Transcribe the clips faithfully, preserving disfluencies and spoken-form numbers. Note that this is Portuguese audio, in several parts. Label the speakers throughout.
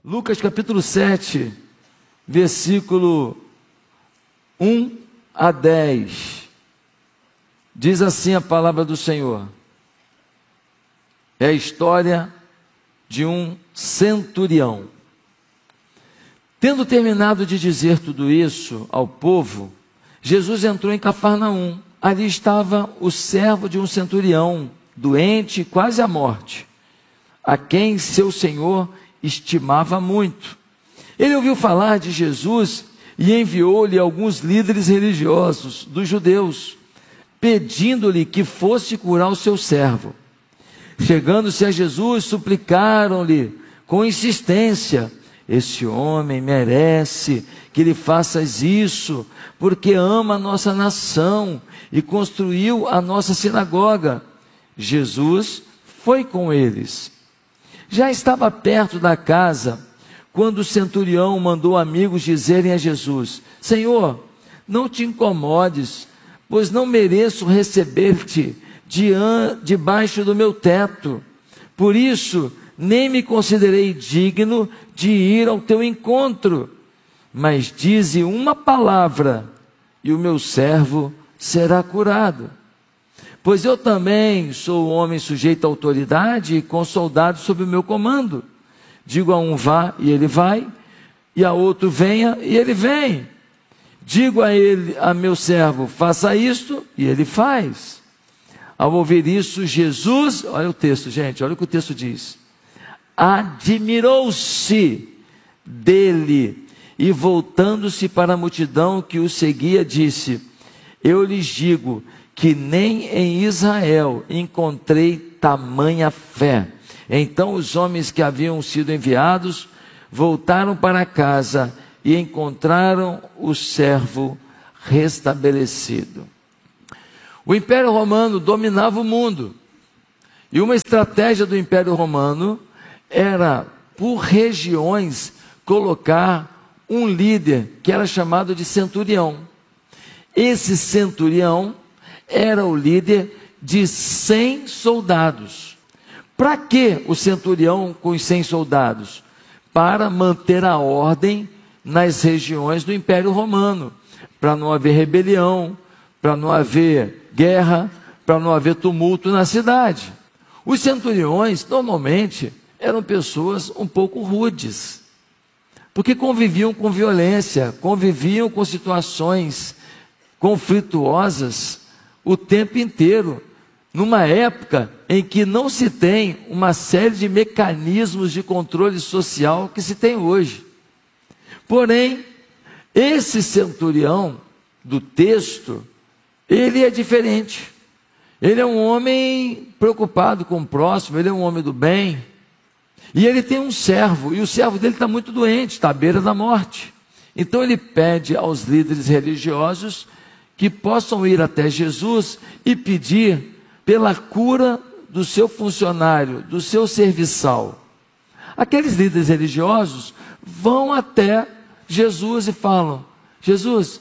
Speaker 1: Lucas capítulo sete, versículo um a dez. Diz assim a palavra do Senhor. É a história de um centurião. Tendo terminado de dizer tudo isso ao povo, Jesus entrou em Cafarnaum. Ali estava o servo de um centurião, doente, quase à morte, a quem seu senhor estimava muito. Ele ouviu falar de Jesus e enviou-lhe alguns líderes religiosos dos judeus, pedindo-lhe que fosse curar o seu servo. Chegando-se a Jesus, suplicaram-lhe com insistência: esse homem merece que lhe faças isso, porque ama a nossa nação e construiu a nossa sinagoga. Jesus foi com eles. Já estava perto da casa, quando o centurião mandou amigos dizerem a Jesus: Senhor, não te incomodes, pois não mereço receber-te debaixo do meu teto. Por isso, nem me considerei digno de ir ao teu encontro. Mas dize uma palavra, e o meu servo será curado. Pois eu também sou homem sujeito à autoridade e com soldados sob o meu comando. Digo a um vá, e ele vai, e a outro venha, e ele vem. Digo a ele, a meu servo, faça isto, e ele faz. Ao ouvir isso, Jesus, olha o texto, gente, olha o que o texto diz. Admirou-se dele e, voltando-se para a multidão que o seguia, disse: eu lhes digo que nem em Israel encontrei tamanha fé. Então os homens que haviam sido enviados voltaram para casa e encontraram o servo restabelecido. O Império Romano dominava o mundo, e uma estratégia do Império Romano era, por regiões, colocar um líder que era chamado de centurião. Esse centurião era o líder de cem soldados. Para que o centurião com os cem soldados? Para manter a ordem nas regiões do Império Romano, para não haver rebelião, para não haver guerra, para não haver tumulto na cidade. Os centuriões, normalmente, eram pessoas um pouco rudes, porque conviviam com violência, conviviam com situações conflituosas o tempo inteiro, numa época em que não se tem uma série de mecanismos de controle social que se tem hoje. Porém, esse centurião do texto, ele é diferente. Ele é um homem preocupado com o próximo, ele é um homem do bem. E ele tem um servo, e o servo dele está muito doente, está à beira da morte. Então ele pede aos líderes religiosos que possam ir até Jesus e pedir pela cura do seu funcionário, do seu serviçal. Aqueles líderes religiosos vão até Jesus e falam: Jesus,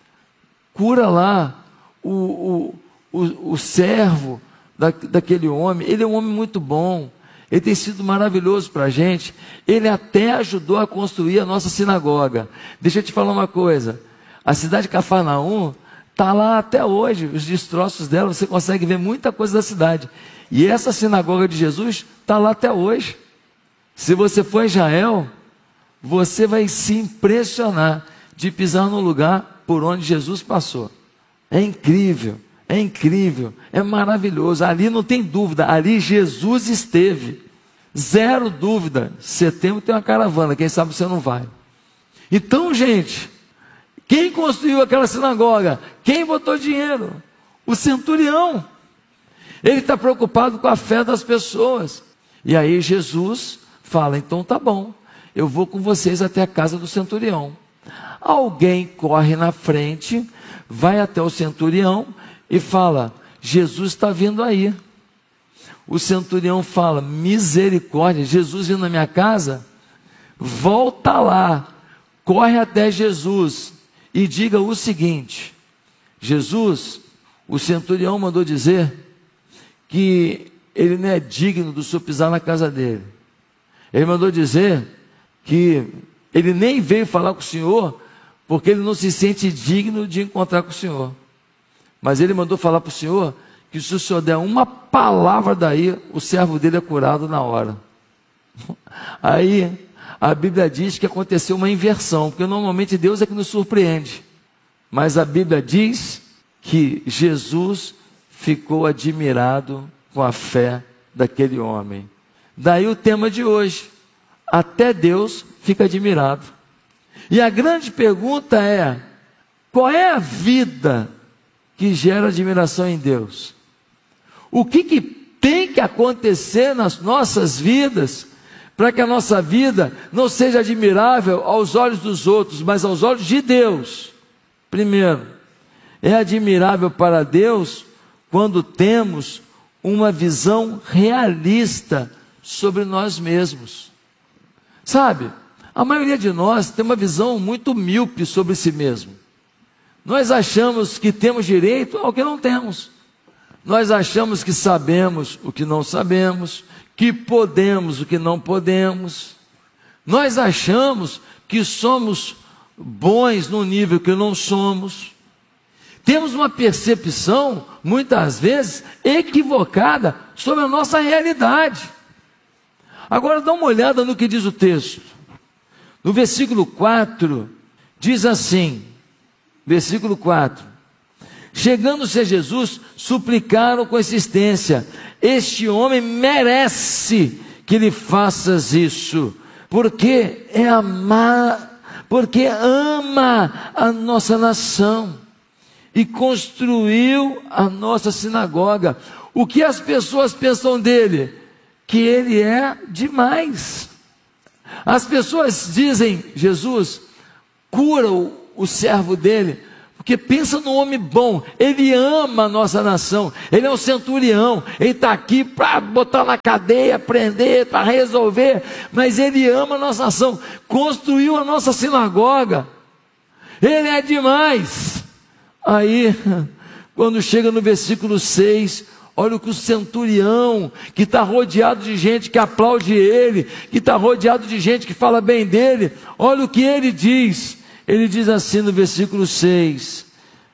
Speaker 1: cura lá o, o, o, o servo da, daquele homem, ele é um homem muito bom, ele tem sido maravilhoso para a gente, ele até ajudou a construir a nossa sinagoga. Deixa eu te falar uma coisa, a cidade de Cafarnaum está lá até hoje, os destroços dela, você consegue ver muita coisa da cidade, e essa sinagoga de Jesus está lá até hoje. Se você for a Israel, você vai se impressionar de pisar no lugar por onde Jesus passou. É incrível, é incrível, é maravilhoso. Ali não tem dúvida, ali Jesus esteve. Zero dúvida. Setembro tem uma caravana, quem sabe você não vai. Então, gente, quem construiu aquela sinagoga? Quem botou dinheiro? O centurião. Ele está preocupado com a fé das pessoas. E aí Jesus fala: então tá bom, eu vou com vocês até a casa do centurião. Alguém corre na frente, vai até o centurião e fala: Jesus está vindo aí. O centurião fala: misericórdia, Jesus vindo na minha casa? Volta lá, corre até Jesus e diga o seguinte: Jesus, o centurião mandou dizer que ele não é digno do senhor pisar na casa dele. Ele mandou dizer que ele nem veio falar com o Senhor, porque ele não se sente digno de encontrar com o Senhor. Mas ele mandou falar para o Senhor que se o Senhor der uma palavra daí, o servo dele é curado na hora. Aí a Bíblia diz que aconteceu uma inversão, porque normalmente Deus é que nos surpreende. Mas a Bíblia diz que Jesus ficou admirado com a fé daquele homem. Daí o tema de hoje: até Deus fica admirado. E a grande pergunta é: qual é a vida que gera admiração em Deus? O que, que tem que acontecer nas nossas vidas para que a nossa vida não seja admirável aos olhos dos outros, mas aos olhos de Deus? Primeiro, é admirável para Deus quando temos uma visão realista sobre nós mesmos. Sabe, a maioria de nós tem uma visão muito míope sobre si mesmo. Nós achamos que temos direito ao que não temos. Nós achamos que sabemos o que não sabemos, que podemos o que não podemos. Nós achamos que somos bons no nível que não somos. Temos uma percepção, muitas vezes, equivocada sobre a nossa realidade. Agora dá uma olhada no que diz o texto. No versículo quatro, diz assim, versículo quatro: chegando-se a Jesus, suplicaram com insistência: este homem merece que lhe faças isso, porque é amar, porque ama a nossa nação e construiu a nossa sinagoga. O que as pessoas pensam dele? Que ele é demais. As pessoas dizem: Jesus, cura o, o servo dele, porque pensa no homem bom, ele ama a nossa nação, ele é um centurião, ele está aqui para botar na cadeia, prender, para resolver, mas ele ama a nossa nação, construiu a nossa sinagoga, ele é demais. Aí, quando chega no versículo seis, olha o que o centurião, que está rodeado de gente que aplaude ele, que está rodeado de gente que fala bem dele, olha o que ele diz. Ele diz assim no versículo seis: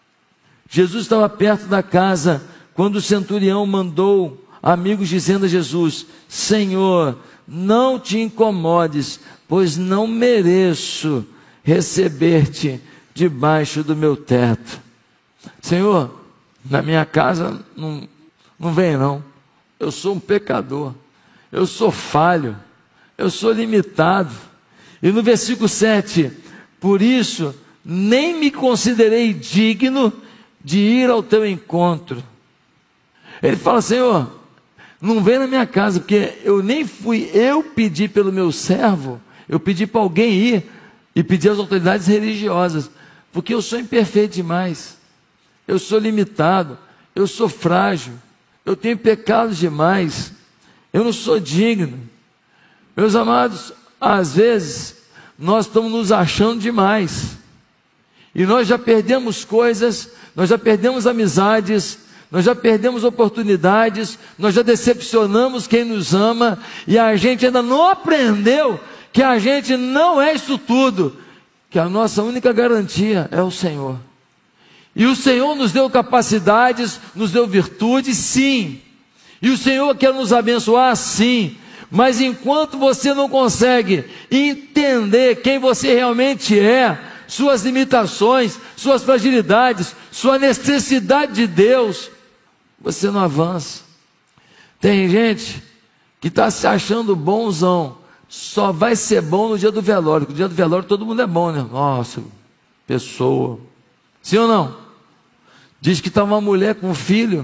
Speaker 1: Jesus estava perto da casa, quando o centurião mandou amigos dizendo a Jesus: Senhor, não te incomodes, pois não mereço receber-te debaixo do meu teto. Senhor, na minha casa não, não vem não, eu sou um pecador, eu sou falho, eu sou limitado. E no versículo sete: por isso nem me considerei digno de ir ao teu encontro. Ele fala: Senhor, não vem na minha casa, porque eu nem fui eu pedir pelo meu servo, eu pedi para alguém ir e pedir às autoridades religiosas, porque eu sou imperfeito demais, eu sou limitado, eu sou frágil, eu tenho pecados demais, eu não sou digno. Meus amados, às vezes nós estamos nos achando demais, e nós já perdemos coisas, nós já perdemos amizades, nós já perdemos oportunidades, nós já decepcionamos quem nos ama, e a gente ainda não aprendeu que a gente não é isso tudo, que a nossa única garantia é o Senhor. E o Senhor nos deu capacidades, nos deu virtudes, sim, e o Senhor quer nos abençoar, sim. Mas enquanto você não consegue entender quem você realmente é, suas limitações, suas fragilidades, sua necessidade de Deus, você não avança. Tem gente que está se achando bonzão, só vai ser bom no dia do velório, porque no dia do velório todo mundo é bom, né? Nossa, pessoa. Sim ou não? Diz que está uma mulher com um filho,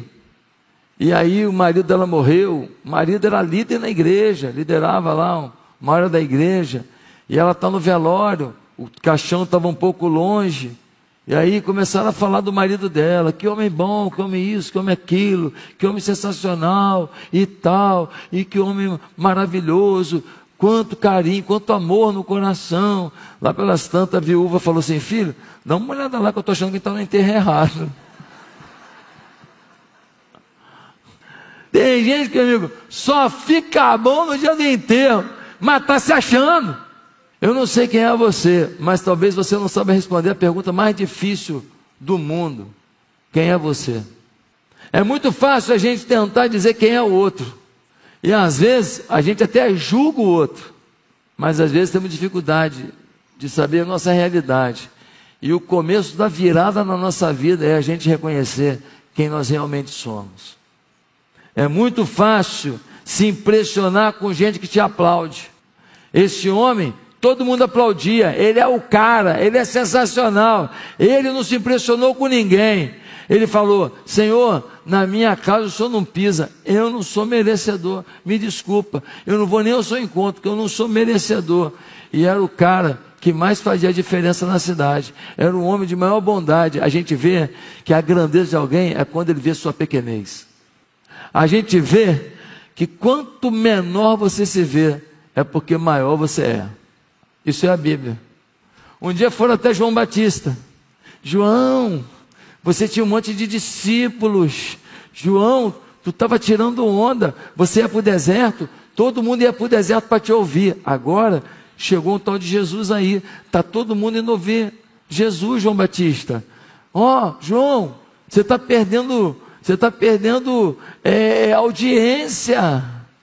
Speaker 1: e aí o marido dela morreu. O marido era líder na igreja, liderava lá uma hora da igreja, e ela está no velório, o caixão estava um pouco longe, e aí começaram a falar do marido dela: que homem bom, que homem isso, que homem aquilo, que homem sensacional e tal, e que homem maravilhoso, quanto carinho, quanto amor no coração. Lá pelas tantas, a viúva falou assim: filho, dá uma olhada lá que eu estou achando que está no enterro errado. Tem gente que, amigo, só fica bom no dia do enterro, mas está se achando. Eu não sei quem é você, mas talvez você não saiba responder a pergunta mais difícil do mundo. Quem é você? É muito fácil a gente tentar dizer quem é o outro. E às vezes a gente até julga o outro. Mas às vezes temos dificuldade de saber a nossa realidade. E o começo da virada na nossa vida é a gente reconhecer quem nós realmente somos. É muito fácil se impressionar com gente que te aplaude. Esse homem, todo mundo aplaudia, ele é o cara, ele é sensacional, ele não se impressionou com ninguém. Ele falou: Senhor, na minha casa o Senhor não pisa, eu não sou merecedor, me desculpa, eu não vou nem ao seu encontro, porque eu não sou merecedor. E era o cara que mais fazia diferença na cidade, era um homem de maior bondade. A gente vê que a grandeza de alguém é quando ele vê sua pequenez. A gente vê que quanto menor você se vê, é porque maior você é. Isso é a Bíblia. Um dia foram até João Batista. João, você tinha um monte de discípulos. João, tu estava tirando onda. Você ia para o deserto, todo mundo ia para o deserto para te ouvir. Agora chegou um tal de Jesus aí. Está todo mundo indo ouvir Jesus, João Batista. Ó, oh, João, você está perdendo, você está perdendo é, audiência.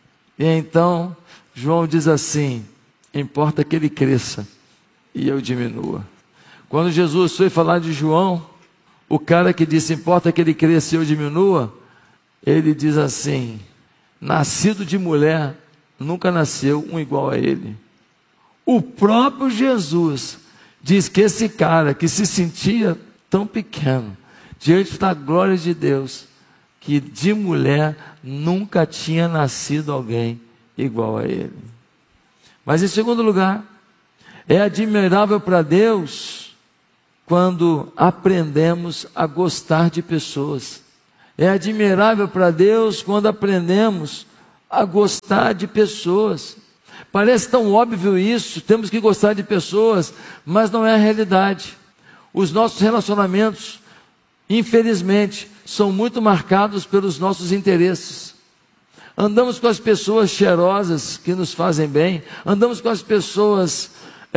Speaker 1: E então João diz assim: importa que ele cresça e eu diminua. Quando Jesus foi falar de João, o cara que disse importa que ele cresça e eu diminua, ele diz assim: nascido de mulher, nunca nasceu um igual a ele. O próprio Jesus diz que esse cara que se sentia tão pequeno diante da glória de Deus, que de mulher nunca tinha nascido alguém igual a ele. Mas em segundo lugar, é admirável para Deus quando aprendemos a gostar de pessoas. É admirável para Deus quando aprendemos a gostar de pessoas. Parece tão óbvio isso, temos que gostar de pessoas, mas não é a realidade. Os nossos relacionamentos, infelizmente, são muito marcados pelos nossos interesses. Andamos com as pessoas cheirosas que nos fazem bem, andamos com as pessoas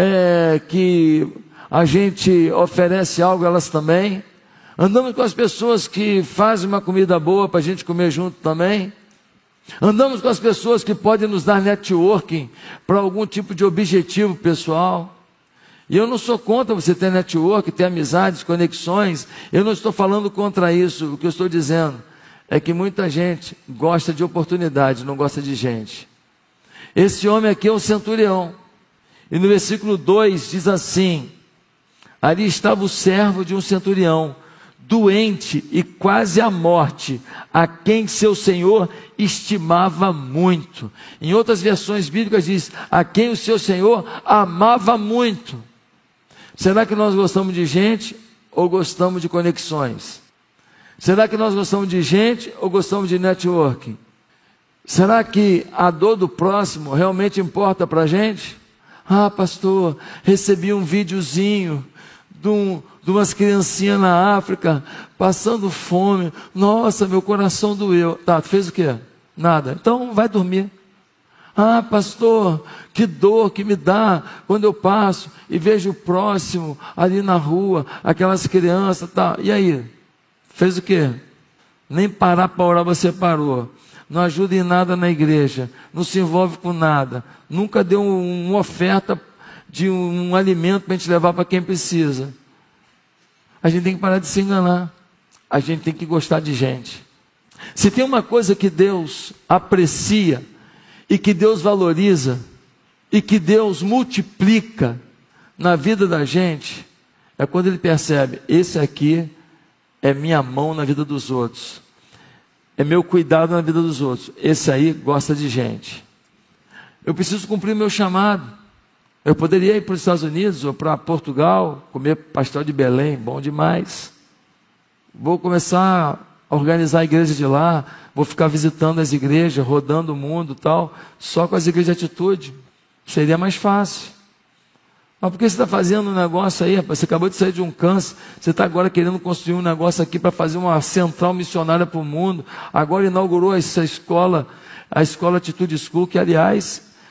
Speaker 1: é, que a gente oferece algo, elas também, andamos com as pessoas que fazem uma comida boa para a gente comer junto também, andamos com as pessoas que podem nos dar networking para algum tipo de objetivo pessoal. E eu não sou contra você ter network, ter amizades, conexões, eu não estou falando contra isso. O que eu estou dizendo é que muita gente gosta de oportunidade, não gosta de gente. Esse homem aqui é um centurião, e no versículo dois diz assim: ali estava o servo de um centurião, doente e quase à morte, a quem seu senhor estimava muito. Em outras versões bíblicas diz: a quem o seu senhor amava muito. Será que nós gostamos de gente ou gostamos de conexões? Será que nós gostamos de gente ou gostamos de networking? Será que a dor do próximo realmente importa para a gente? Ah, pastor, recebi um videozinho de, um, de umas criancinhas na África passando fome. Nossa, meu coração doeu. Tá, fez o quê? Nada. Então vai dormir. Ah, pastor, que dor que me dá quando eu passo e vejo o próximo ali na rua, aquelas crianças, tá. E aí? Fez o quê? Nem parar para orar você parou. Não ajuda em nada na igreja, não se envolve com nada, nunca deu um, uma oferta de um, um alimento para a gente levar para quem precisa. A gente tem que parar de se enganar, a gente tem que gostar de gente. Se tem uma coisa que Deus aprecia, e que Deus valoriza, e que Deus multiplica na vida da gente, é quando Ele percebe: esse aqui é minha mão na vida dos outros, é meu cuidado na vida dos outros, esse aí gosta de gente. Eu preciso cumprir meu chamado. Eu poderia ir para os Estados Unidos ou para Portugal, comer pastel de Belém, bom demais. Vou começar a organizar a igreja de lá, vou ficar visitando as igrejas, rodando o mundo e tal, só com as igrejas de atitude. Seria mais fácil. Mas por que você está fazendo um negócio aí, rapaz? Você acabou de sair de um câncer, você está agora querendo construir um negócio aqui para fazer uma central missionária para o mundo. Agora inaugurou essa escola, a escola Atitude School, que aliás,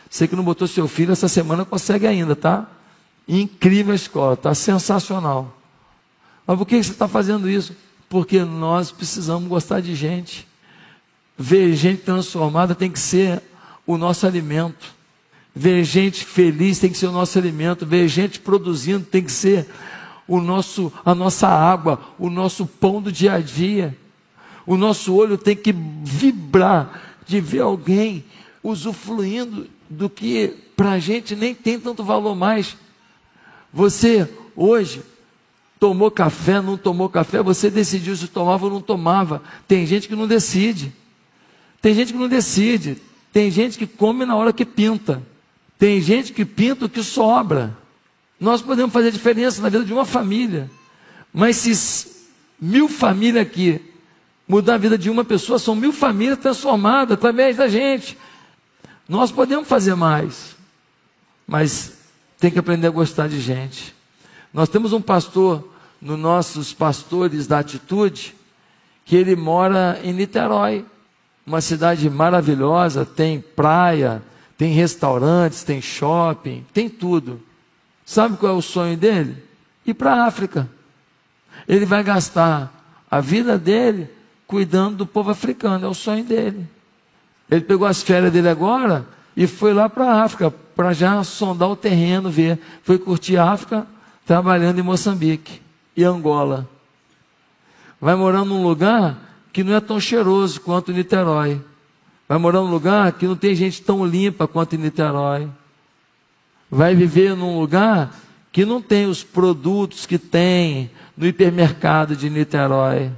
Speaker 1: Você que não botou seu filho essa semana consegue ainda, tá? Incrível a escola, tá sensacional. Mas por que você está fazendo isso? Porque nós precisamos gostar de gente. Ver gente transformada tem que ser o nosso alimento. Ver gente feliz tem que ser o nosso alimento. Ver gente produzindo tem que ser o nosso, a nossa água, o nosso pão do dia a dia. O nosso olho tem que vibrar de ver alguém usufruindo do que para a gente nem tem tanto valor mais. Você hoje tomou café, não tomou café, você decidiu se tomava ou não tomava. Tem gente que não decide. Tem gente que não decide. Tem gente que come na hora que pinta. Tem gente que pinta o que sobra. Nós podemos fazer diferença na vida de uma família. Mas se mil famílias aqui mudar a vida de uma pessoa, são mil famílias transformadas através da gente. Nós podemos fazer mais. Mas tem que aprender a gostar de gente. Nós temos um pastor, nos nossos pastores da atitude, que ele mora em Niterói. Uma cidade maravilhosa, tem praia, tem restaurantes, tem shopping, tem tudo. Sabe qual é o sonho dele? Ir para a África. Ele vai gastar a vida dele cuidando do povo africano, é o sonho dele. Ele pegou as férias dele agora e foi lá para a África, para já sondar o terreno, ver. Foi curtir a África, trabalhando em Moçambique e Angola. Vai morar num lugar que não é tão cheiroso quanto Niterói. Vai morar num lugar que não tem gente tão limpa quanto em Niterói. Vai viver num lugar que não tem os produtos que tem no hipermercado de Niterói.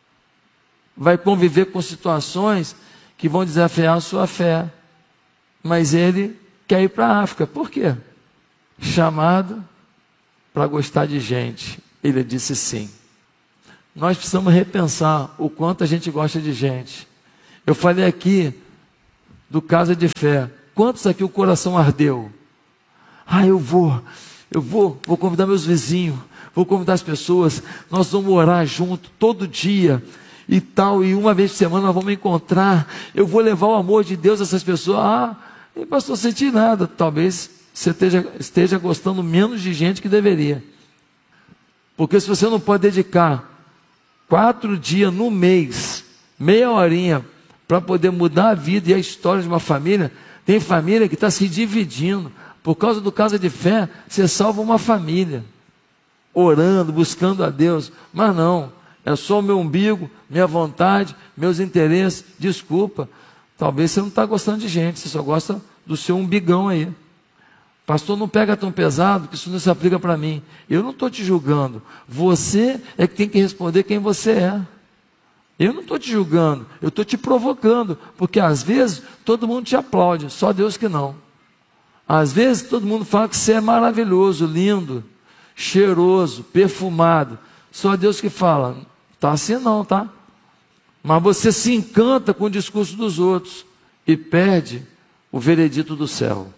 Speaker 1: Vai conviver com situações que vão desafiar a sua fé. Mas ele quer ir para a África. Por quê? Chamado para gostar de gente. Ele disse sim. Nós precisamos repensar o quanto a gente gosta de gente. Eu falei aqui do Casa de Fé. Quantos aqui o coração ardeu? Ah, eu vou, eu vou, vou convidar meus vizinhos, vou convidar as pessoas, nós vamos orar junto todo dia e tal, e uma vez por semana nós vamos encontrar, eu vou levar o amor de Deus a essas pessoas. Ah, eu não senti nada. Talvez você esteja, esteja gostando menos de gente que deveria. Porque se você não pode dedicar quatro dias no mês, meia horinha, para poder mudar a vida e a história de uma família, tem família que está se dividindo. Por causa do Casa de Fé, você salva uma família, orando, buscando a Deus. Mas não, é só o meu umbigo, minha vontade, meus interesses. Desculpa, talvez você não está gostando de gente, você só gosta do seu umbigão aí. Pastor, não pega tão pesado que isso não se aplica para mim. Eu não estou te julgando. Você é que tem que responder quem você é. Eu não estou te julgando, eu estou te provocando. Porque às vezes todo mundo te aplaude, só Deus que não. Às vezes todo mundo fala que você é maravilhoso, lindo, cheiroso, perfumado. Só Deus que fala, tá assim não, tá? Mas você se encanta com o discurso dos outros e perde o veredito do céu.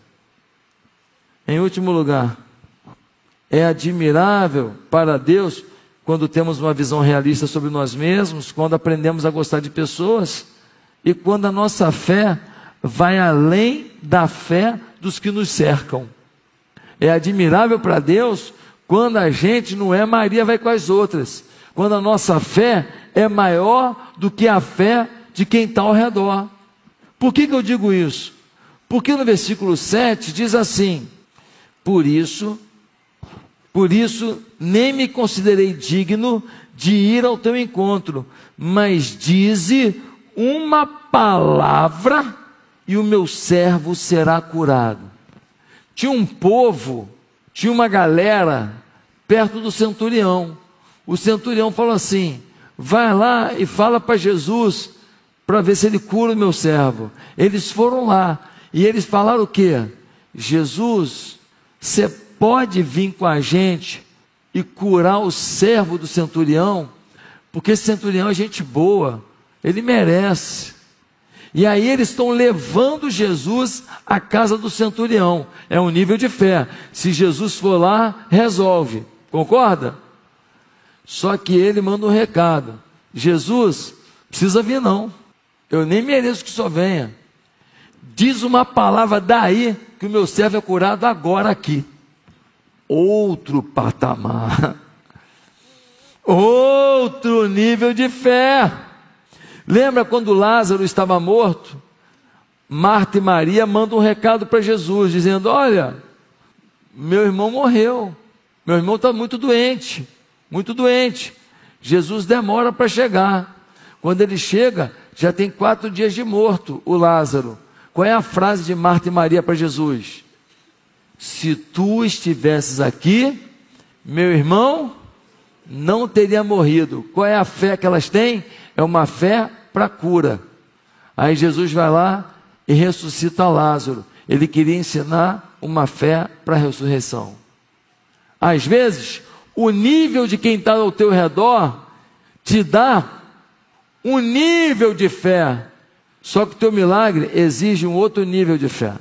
Speaker 1: Em último lugar, é admirável para Deus quando temos uma visão realista sobre nós mesmos, quando aprendemos a gostar de pessoas e quando a nossa fé vai além da fé dos que nos cercam. É admirável para Deus quando a gente não é Maria vai com as outras, quando a nossa fé é maior do que a fé de quem está ao redor. Por que que eu digo isso? Porque no versículo sete diz assim: Por isso, por isso nem me considerei digno de ir ao teu encontro, mas dize uma palavra e o meu servo será curado. Tinha um povo, tinha uma galera perto do centurião. O centurião falou assim: vai lá e fala para Jesus, para ver se ele cura o meu servo. Eles foram lá, e eles falaram o quê? Jesus, você pode vir com a gente e curar o servo do centurião? Porque esse centurião é gente boa, ele merece. E aí eles estão levando Jesus à casa do centurião. É um nível de fé. Se Jesus for lá, resolve. Concorda? Só que ele manda um recado: Jesus, precisa vir não. Eu nem mereço que só venha. diz uma palavra daí, que o meu servo é curado agora aqui. Outro patamar, outro nível de fé. Lembra quando Lázaro estava morto? Marta e Maria mandam um recado para Jesus, dizendo: olha, meu irmão morreu, meu irmão está muito doente, muito doente. Jesus demora para chegar. Quando ele chega, já tem quatro dias de morto o Lázaro. Qual é a frase de Marta e Maria para Jesus? Se tu estivesses aqui, meu irmão não teria morrido. Qual é a fé que elas têm? É uma fé para cura. Aí Jesus vai lá e ressuscita Lázaro. Ele queria ensinar uma fé para a ressurreição. Às vezes, o nível de quem está ao teu redor te dá um nível de fé, só que o teu milagre exige um outro nível de fé.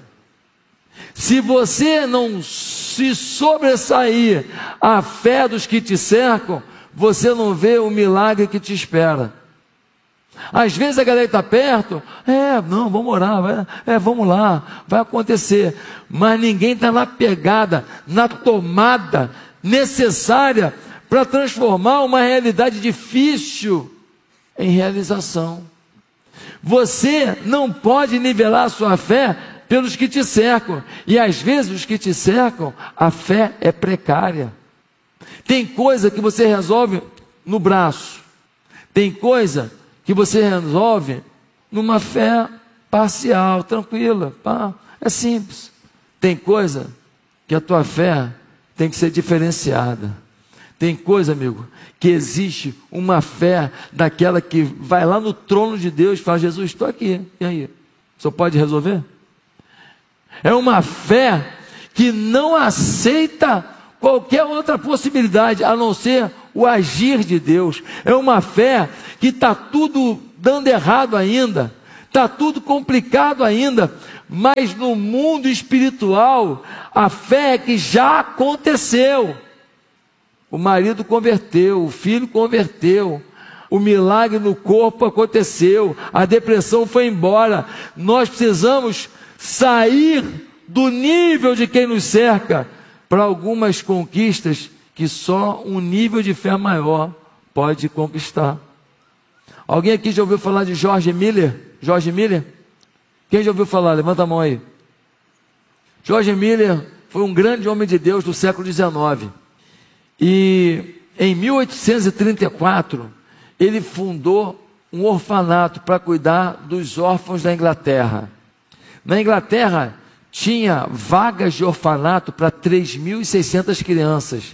Speaker 1: Se você não se sobressair à fé dos que te cercam, você não vê o milagre que te espera. Às vezes a galera está perto, é, não, vamos orar, vai, é, vamos lá, vai acontecer. Mas ninguém está na pegada, na tomada necessária para transformar uma realidade difícil em realização. Você não pode nivelar a sua fé pelos que te cercam. E às vezes os que te cercam, a fé é precária. Tem coisa que você resolve no braço. Tem coisa que você resolve numa fé parcial, tranquila. Pá, é simples. Tem coisa que a tua fé tem que ser diferenciada. Tem coisa, amigo, que existe uma fé daquela que vai lá no trono de Deus e fala: Jesus, estou aqui. E aí? Só pode resolver? É uma fé que não aceita qualquer outra possibilidade a não ser o agir de Deus. É uma fé que está tudo dando errado ainda, está tudo complicado ainda, mas no mundo espiritual, a fé é que já aconteceu. O marido converteu, o filho converteu, o milagre no corpo aconteceu, a depressão foi embora. Nós precisamos sair do nível de quem nos cerca para algumas conquistas que só um nível de fé maior pode conquistar. Alguém aqui já ouviu falar de George Miller? George Miller? Quem já ouviu falar? Levanta a mão aí. George Miller foi um grande homem de Deus do século dezenove. E em mil oitocentos e trinta e quatro, ele fundou um orfanato para cuidar dos órfãos da Inglaterra. Na Inglaterra, tinha vagas de orfanato para três mil e seiscentas crianças,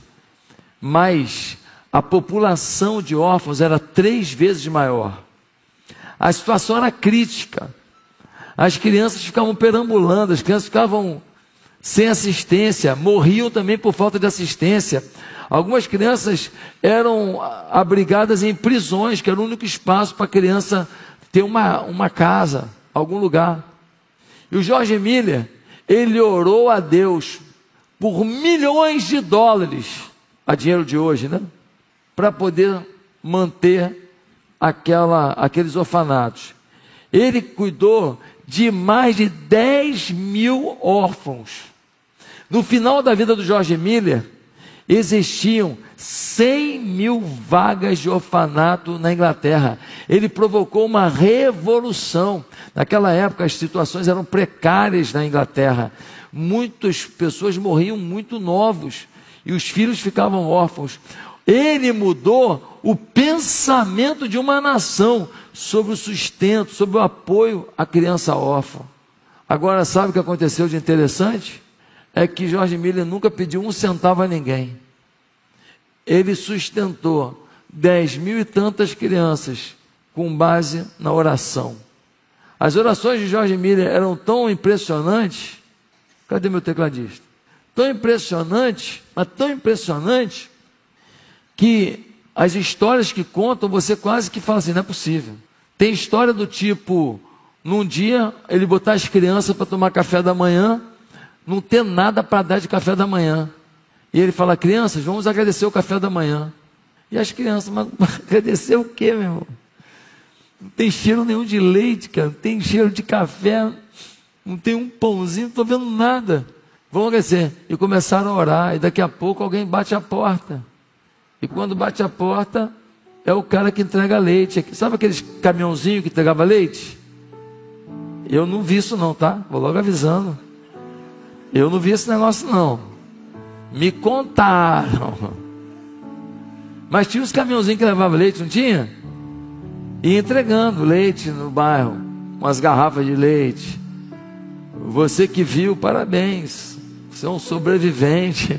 Speaker 1: mas a população de órfãos era três vezes maior. A situação era crítica. As crianças ficavam perambulando, as crianças ficavam sem assistência, morriam também por falta de assistência. Algumas crianças eram abrigadas em prisões, que era o único espaço para a criança ter uma, uma casa, algum lugar. E o George Miller, ele orou a Deus por milhões de dólares, a dinheiro de hoje, né? Para poder manter aquela, aqueles orfanatos. Ele cuidou de mais de dez mil órfãos. No final da vida do George Miller, existiam cem mil vagas de orfanato na Inglaterra. Ele provocou uma revolução. Naquela época as situações eram precárias na Inglaterra. Muitas pessoas morriam muito novos e os filhos ficavam órfãos. Ele mudou o pensamento de uma nação sobre o sustento, sobre o apoio à criança órfã. Agora, sabe o que aconteceu de interessante? É que George Miller nunca pediu um centavo a ninguém. Ele sustentou dez mil e tantas crianças com base na oração. As orações de George Miller eram tão impressionantes. Cadê meu tecladista? Tão impressionantes, mas tão impressionantes, que as histórias que contam, você quase que fala assim, não é possível. Tem história do tipo, num dia, ele botar as crianças para tomar café da manhã, não ter nada para dar de café da manhã. E ele fala: crianças, vamos agradecer o café da manhã. E as crianças, mas agradecer o quê, meu irmão? Não tem cheiro nenhum de leite, cara, não tem cheiro de café. não tem um pãozinho, não estou vendo nada. Vamos aquecer. E começaram a orar, e daqui a pouco alguém bate a porta. E quando bate a porta, é o cara que entrega leite. Sabe aqueles caminhãozinhos que entregava leite? Eu não vi isso não, tá? Vou logo avisando. Eu não vi esse negócio não. Me contaram. Mas tinha os caminhãozinhos que levavam leite, não tinha? E entregando leite no bairro. Umas garrafas de leite. Você que viu, parabéns. Você é um sobrevivente.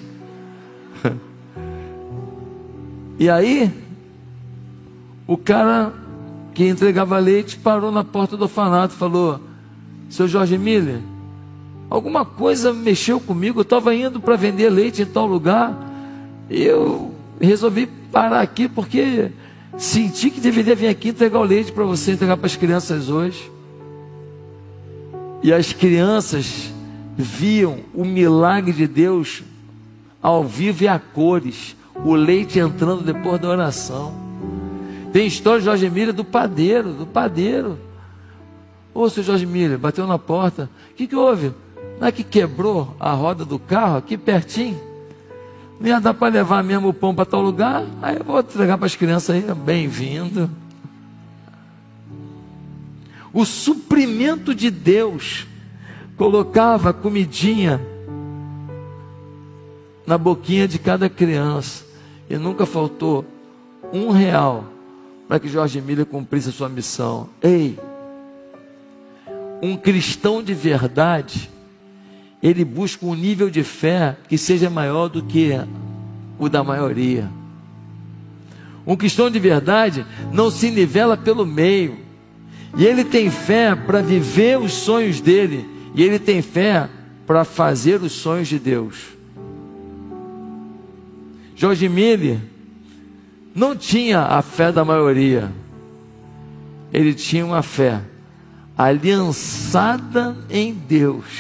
Speaker 1: E aí, o cara que entregava leite parou na porta do orfanato e falou: seu Jorge Miller, alguma coisa mexeu comigo, eu estava indo para vender leite em tal lugar, e eu resolvi parar aqui porque senti que deveria vir aqui entregar o leite para você, entregar para as crianças hoje. E as crianças viam o milagre de Deus ao vivo e a cores, o leite entrando depois da oração. Tem história de Jorge Miller do padeiro, do padeiro. Ô, seu Jorge Miller, bateu na porta. O que que houve? Não é que quebrou a roda do carro aqui pertinho? Não ia dar para levar mesmo o pão para tal lugar? Aí eu vou entregar para as crianças aí. Bem-vindo. O suprimento de Deus colocava comidinha na boquinha de cada criança. E nunca faltou um real para que Jorge Miller cumprisse a sua missão. Ei, um cristão de verdade, ele busca um nível de fé que seja maior do que o da maioria. Um cristão de verdade não se nivela pelo meio. E ele tem fé para viver os sonhos dele. E ele tem fé para fazer os sonhos de Deus. Jorge Miller não tinha a fé da maioria. Ele tinha uma fé aliançada em Deus.